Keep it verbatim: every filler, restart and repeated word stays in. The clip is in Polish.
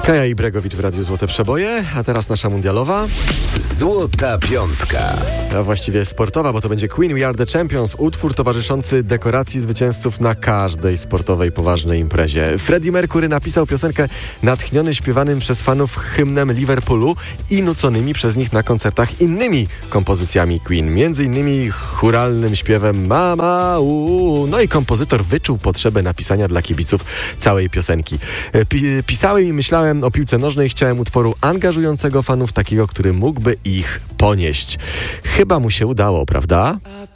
Kaja Ibregowicz w Radiu Złote Przeboje, a teraz nasza mundialowa. Złota Piątka. A właściwie sportowa, bo to będzie Queen We Are The Champions, utwór towarzyszący dekoracji zwycięzców na każdej sportowej, poważnej imprezie. Freddie Mercury napisał piosenkę natchniony śpiewanym przez fanów hymnem Liverpoolu i nuconymi przez nich na koncertach innymi kompozycjami Queen, między innymi chóralnym śpiewem Mama Uuu. No i kompozytor wyczuł potrzebę napisania dla kibiców całej piosenki. P- pisałem i myślałem o piłce nożnej, chciałem utworu angażującego fanów, takiego, który mógłby ich ponieść. Chyba mu się udało, prawda?